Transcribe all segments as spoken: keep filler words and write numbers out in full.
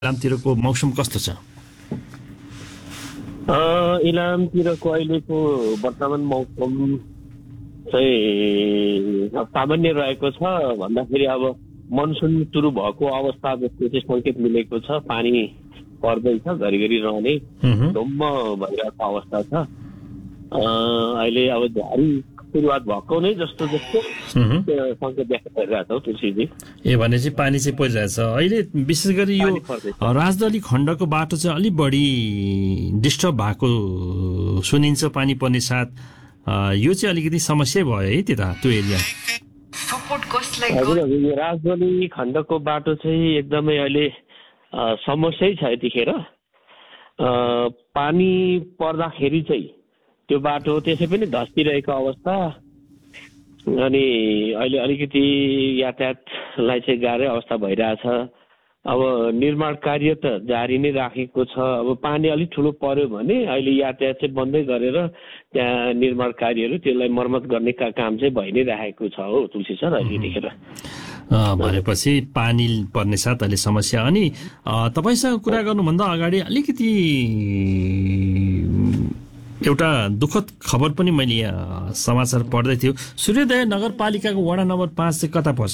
इलामतिरको मौसम कस्तो छ? इलामतिरको अहिलेको वर्तमान मौसम चाहिँ सामान्य रहेको छ। भन्दाखेरि अब मनसुन सुरु भएको अवस्था जस्तो चाहिँ सङ्केत मिलेको छ। पानी पर्दैछ, घरिघरि रहने धुम्म भइरहेको अवस्था छ। अहिले अब झारी सुरुवात भएको नै जस्तो जस्तो सङ्केत देखा परिरहेको छ तुलसीजी। ए भनेपछि पानी चाहिँ परिरहेछ अहिले। विशेष गरी यो राजदली खण्डको बाटो चाहिँ अलिक बढी डिस्टर्ब भएको सुनिन्छ पानी पर्ने साथ। यो चाहिँ अलिकति समस्या भयो है त्यता त्यो एरिया। हजुर हजुर, यो राजदली खण्डको बाटो चाहिँ एकदमै अहिले समस्यै छ। यतिखेर पानी पर्दाखेरि चाहिँ त्यो बाटो त्यसै पनि धस्किरहेको अवस्था। अनि अहिले अलिकति यातायातलाई चाहिँ गाह्रै अवस्था भइरहेछ। अब निर्माण कार्य त जारी नै राखेको छ। अब पानी अलिक ठुलो पर्यो भने अहिले यातायात चाहिँ बन्दै गरेर त्यहाँ निर्माण कार्यहरू त्यसलाई मर्मत गर्ने काम चाहिँ भइ नै राखेको छ हो तुलसी सर अहिले यतिखेर। भनेपछि पानी पर्ने साथ अहिले समस्या। अनि तपाईँसँग कुरा गर्नुभन्दा अगाडि अलिकति एउटा दुःखद खबर पनि मैले यहाँ समाचार पढ्दै थियो। सूर्योदय नगरपालिकाको वडा नम्बर पाँच चाहिँ कता पर्छ?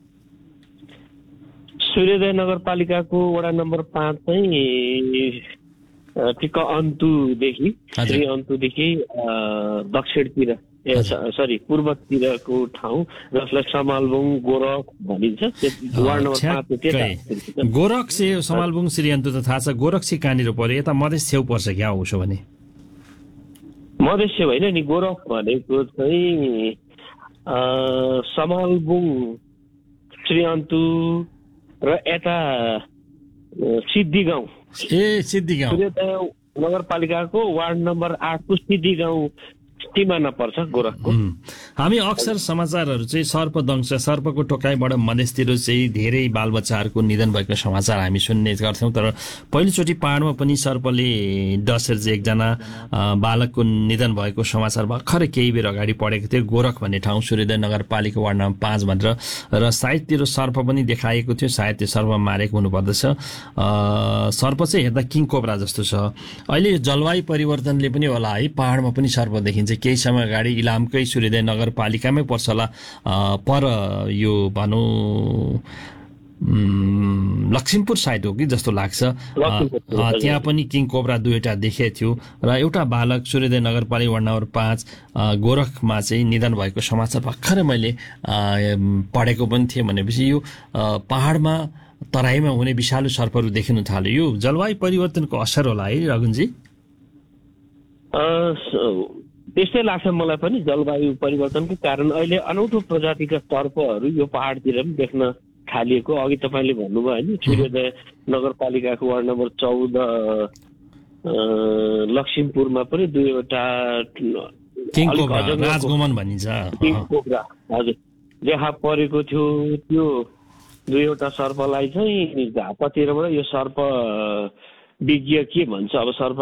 सूर्योदय नगरपालिकाको वडा नम्बर पाँच चाहिँ टिक अन्तुदेखि श्री अन्तुदेखि दक्षिणतिर ए सरी पूर्वतिरको ठाउँ जसलाई समालबुङ गोरख भनिन्छ। वार्ड नम्बर पाँच गोरख से समालबुङ श्री अन्तु त थाहा छ। गोरख चाहिँ कहाँनिर पर्यो? यता मधेस छेउ पर्छ क्या उसो भने? मधेस होइन नि, गोरख भनेको चाहिँ समालबुङ श्रीअन्तु र यता सिद्धि गाउँ। ए सिद्धि गाउँ सूर्योदय नगरपालिकाको वार्ड नम्बर आठको सिद्धि गाउँ सिमाना पर्छ गोरखको। हामी अक्सर समाचारहरू चाहिँ सर्पदंश सर्पको टोकाइबाट मधेसतिर चाहिँ धेरै बालबच्चाहरूको निधन भएको समाचार हामी सुन्ने गर्थ्यौँ। तर पहिलोचोटि पहाडमा पनि सर्पले डसेर चाहिँ एकजना बालकको निधन भएको समाचार भर्खरै केही बेर अगाडि पढेको थियो। गोरख भन्ने ठाउँ सूर्योदय नगरपालिका वार्ड नम्बर पाँच भनेर र सायद त्यो सर्प पनि देखाएको थियो। सायद त्यो सर्प मारेको हुनुपर्दछ। सर्प चाहिँ हेर्दा किङ कोब्रा जस्तो छ। अहिले जलवायु परिवर्तनले पनि होला है, पहाडमा पनि सर्प देखिन्छ। केही समय अगाडि इलामकै सूर्योदय नगरपालिकामै पर्छ होला पर यो भनौँ लक्ष्मीपुर साइड हो कि जस्तो लाग्छ। त्यहाँ पनि किङ कोब्रा दुईवटा देखेको थियो र एउटा बालक सूर्योदय नगरपालिका वार्ड नम्बर पाँच गोरखमा चाहिँ निधन भएको समाचार भर्खरै मैले पढेको पनि थिएँ। भनेपछि यो पहाडमा तराईमा हुने विषालु सर्पहरू देखिन थाल्यो। यो जलवायु परिवर्तनको असर होला है रघुनजी? त्यस्तै लाग्छ मलाई पनि। जलवायु परिवर्तनको कारण अहिले अनौठो प्रजातिका सर्पहरू यो पहाडतिर पनि देख्न थालिएको। अघि तपाईँले भन्नुभयो होइन, सूर्योदय नगरपालिकाको वार्ड नम्बर चौध लक्ष्मीपुरमा पनि दुईवटा राजगोमन भनिन्छ किङ कोब्रा हजुर देखा परेको थियो। त्यो दुईवटा सर्पलाई चाहिँ झापातिरबाट यो सर्प विज्ञ के भन्छ अब सर्प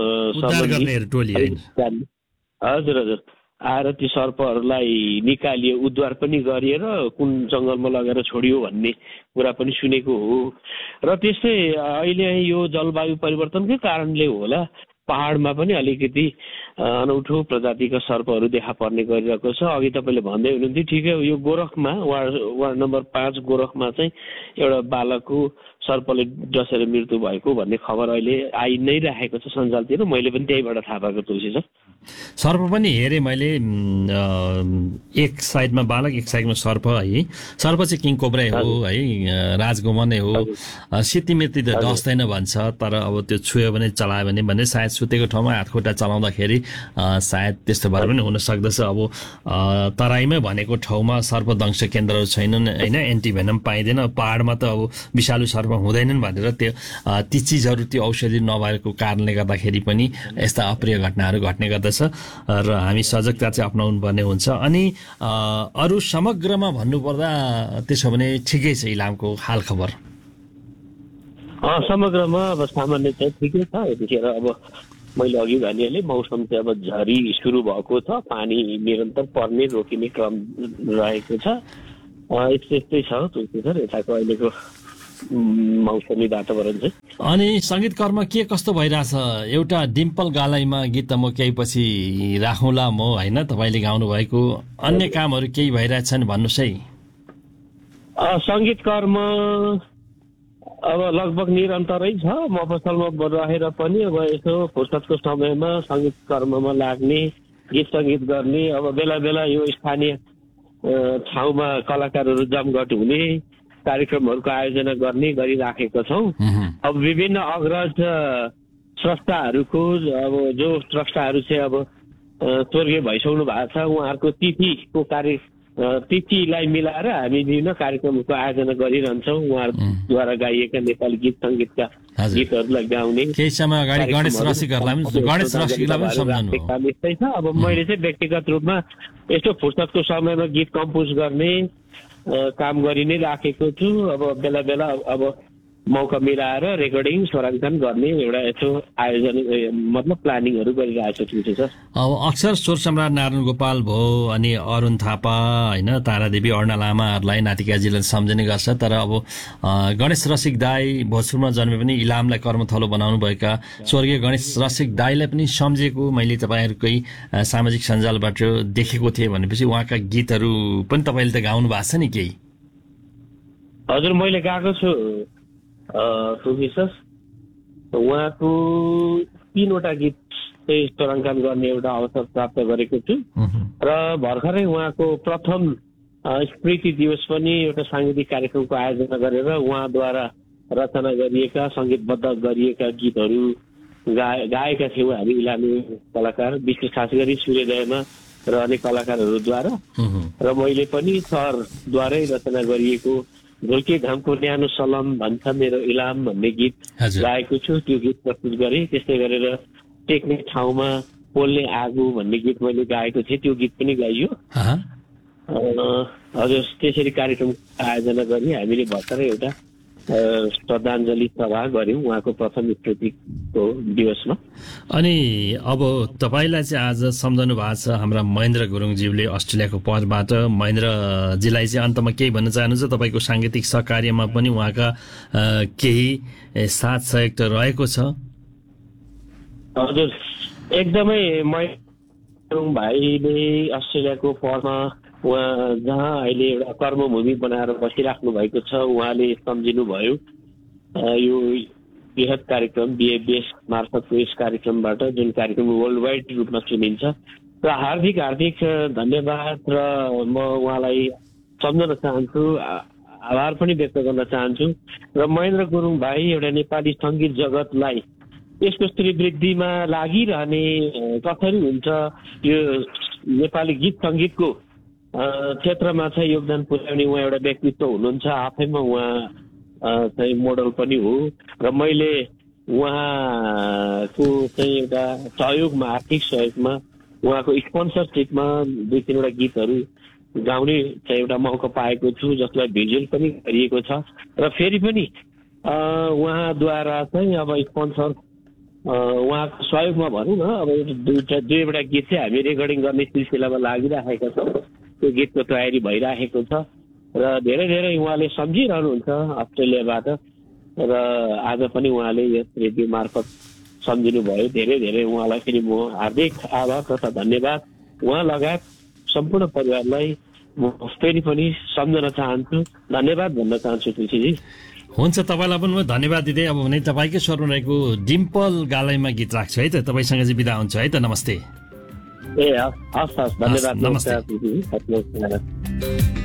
हजुर हजुर आएर ती सर्पहरूलाई निकालियो, उद्धार पनि गरिएर कुन जङ्गलमा लगेर छोडियो भन्ने कुरा पनि सुनेको हो। र त्यस्तै अहिले यो जलवायु परिवर्तनकै कारणले होला पहाडमा पनि अलिकति अनौठो प्रजातिका सर्पहरू देखा पर्ने गरिरहेको छ। अघि तपाईँले भन्दै हुनुहुन्थ्यो ठिकै हो। यो गोरखमा वार्ड वार्ड नम्बर पाँच गोरखमा चाहिँ एउटा बालकको सर्पले डसेर मृत्यु भएको भन्ने खबर अहिले आइ नै राखेको छ सञ्जालतिर। मैले पनि त्यहीबाट थाहा पाएको तुलसी सर। सर्प पनि हेरेँ मैले, एक साइडमा बालक एक साइडमा सर्प है। सर्प चाहिँ किङ कोब्रै हो है, राजगोमनै हो। सितिमिति त डस्दैन भन्छ, तर अब त्यो छुयो भने चलायो भने भने सायद सुतेको ठाउँमा हातखुट्टा चलाउँदाखेरि सायद त्यस्तो भएर पनि हुन सक्दछ। अब तराईमै भनेको ठाउँमा सर्पदंश केन्द्रहरू छैनन् होइन, एन्टिभेनम पाइँदैन। पहाडमा त अब विषालु सर्प हुँदैनन् भनेर त्यो ती चिजहरू त्यो औषधि नभएको कारणले गर्दाखेरि पनि यस्ता अप्रिय घटनाहरू घट्ने गर्दछ र हामी सजगता चाहिँ अपनाउनु पर्ने हुन्छ। अनि अरू समग्रमा भन्नुपर्दा त्यसो भने ठिकै छ इलामको हाल खबर? समग्रमा अब सामान्य चाहिँ ठिकै छ। यतिखेर अब मैले अघि भनिहालेँ मौसम चाहिँ अब झरी सुरु भएको छ। पानी निरन्तर पर्ने रोकिने क्रम रहेको छ। यस्तै यस्तै छ तुलसी सर यताको अहिलेको मौसमी वातावरण चाहिँ। अनि सङ्गीत कर्म के कस्तो भइरहेछ? एउटा डिम्पल गालाइमा गीत त म केही पछि राखौँला म, होइन, तपाईँले गाउनु भएको अन्य कामहरू केही भइरहेछन् भन्नुहोस् है। सङ्गीत कर्म अब लगभग निरन्तरै छ। मफसलमा रहेर पनि अब यसो फुर्सदको समयमा सङ्गीत कर्ममा लाग्ने, गीत सङ्गीत गर्ने, अब बेला बेला यो स्थानीय ठाउँमा कलाकारहरू जमघट हुने, कार्यक्रमहरूको आयोजना गर्ने गरिराखेका छौँ। अब विभिन्न अग्रज स्रष्टाहरूको अब जो स्रष्टाहरू चाहिँ अब स्वर्गीय भइसक्नु भएको छ उहाँहरूको तिथिको कार्य तिथिलाई मिलाएर हामी विभिन्न कार्यक्रमको आयोजना गरिरहन्छौँ। उहाँहरूद्वारा गाइएका नेपाली गीत सङ्गीतका गीतहरूलाई गाउने केही समय अगाडि गणेश रसिकहरूलाई पनि गणेश रसिकलाई पनि सम्झनु यस्तै छ। अब मैले चाहिँ व्यक्तिगत रूपमा यस्तो फुर्सदको समयमा गीत कम्पोज गर्ने काम गरि नै राखेको छु। अब बेला बेला अब मौका मिलाएर रेकर्डिङ स्वराङ्कन गर्ने एउटा यसो आयोजन मतलब प्लानिङहरू गरिरहेको छु सर। अब अक्सर स्वर सम्राट नारायण गोपाल भयो, अनि अरुण थापा, होइन, तारादेवी, अरुणा लामाहरूलाई नातिकाजीलाई सम्झने गर्छ। तर अब गणेश रसिक दाई भोजपुरमा जन्मे पनि इलामलाई कर्मथलो बनाउनु भएका स्वर्गीय गणेश रसिक दाईलाई पनि सम्झेको मैले तपाईँहरूकै सामाजिक सञ्जालबाट देखेको थिएँ। भनेपछि उहाँका गीतहरू पनि तपाईँले त गाउनु भएको छ नि केही? हजुर, मैले गाएको छु सर। उहाँको तीनवटा गीत चाहिँ स्वराङ्कन गर्ने एउटा अवसर प्राप्त गरेको छु र भर्खरै उहाँको प्रथम स्मृति दिवस पनि एउटा साङ्गीतिक कार्यक्रमको आयोजना गरेर उहाँद्वारा रचना गरिएका सङ्गीतबद्ध गरिएका गीतहरू गाए गाएका थियौँ हामी इलामी कलाकार, विशेष खास गरी सूर्योदयमा रहने कलाकारहरूद्वारा। र मैले पनि सरद्वारै रचना गरिएको झुल्के घामको न्यानो सलम भन्छ मेरो इलाम भन्ने गीत गाएको छु। त्यो गीत प्रस्तुत गरेँ। त्यस्तै गरेर टेक्ने ठाउँमा पोल्ने आगो भन्ने गीत मैले गाएको थिएँ, त्यो गीत पनि गाइयो। हजुर, त्यसरी कार्यक्रम आयोजना गरी हामीले भर्खरै एउटा श्रद्धाञ्जली सभा गऱ्यौँ उहाँको प्रथम स्मृतिको दिवसमा। अनि अब तपाईँलाई चाहिँ आज सम्झनु भएको छ हाम्रा महेन्द्र गुरुङज्यूले अस्ट्रेलियाको पदबाट। महेन्द्रजीलाई चाहिँ अन्तमा केही भन्न चाहनुहुन्छ? तपाईँको साङ्गीतिक सहकार्यमा पनि उहाँका केही साथ सहयोग त रहेको छ। हजुर, एकदमै महेन्द्र गुरुङ भाइले अस्ट्रेलियाको पदमा उहाँ जहाँ अहिले एउटा कर्मभूमि बनाएर बसिराख्नु भएको छ उहाँले सम्झिनु भयो यो बृहत कार्यक्रम बिएबिएस मार्फतको यस कार्यक्रमबाट, जुन कार्यक्रम वर्ल्ड वाइड रूपमा सुनिन्छ। र हार्दिक हार्दिक धन्यवाद र म उहाँलाई सम्झन चाहन्छु, आभार पनि व्यक्त गर्न चाहन्छु। र महेन्द्र गुरुङ भाइ एउटा नेपाली सङ्गीत जगतलाई यसको श्रीवृद्धिमा लागिरहने कसरी हुन्छ, यो नेपाली गीत सङ्गीतको क्षेत्रमा चाहिँ योगदान पुर्याउने उहाँ एउटा व्यक्तित्व हुनुहुन्छ। आफैमा उहाँ चाहिँ मोडल पनि हो। र मैले उहाँको चाहिँ एउटा सहयोगमा, आर्थिक सहयोगमा, उहाँको स्पोन्सरसिपमा दुई तिनवटा गीतहरू गाउने चाहिँ एउटा मौका पाएको छु, जसलाई भिजुअल पनि गरिएको छ। र फेरि पनि उहाँद्वारा चाहिँ अब स्पोन्सर उहाँको सहयोगमा भनौँ न, अब दुईवटा दुईवटा गीत चाहिँ हामी रेकर्डिङ गर्ने सिलसिलामा लागिराखेका छौँ। त्यो गीतको तयारी भइराखेको छ र धेरै धेरै उहाँले सम्झिरहनुहुन्छ अस्ट्रेलियाबाट। र आज पनि उहाँले यस रेडियो मार्फत सम्झिनु भयो। धेरै धेरै उहाँलाई फेरि म हार्दिक आभार तथा धन्यवाद उहाँ लगायत सम्पूर्ण परिवारलाई म फेरि पनि सम्झन चाहन्छु, धन्यवाद भन्न चाहन्छु तुलसीजी। हुन्छ, तपाईँलाई पनि म धन्यवाद दिँदै अब भने तपाईँकै स्वरमा रहेको डिम्पल गालाइमा गीत राख्छु है त। तपाईँसँग चाहिँ बिदा हुन्छ है त। नमस्ते। ए हस् हस्, धन्यवाद, नमस्ते।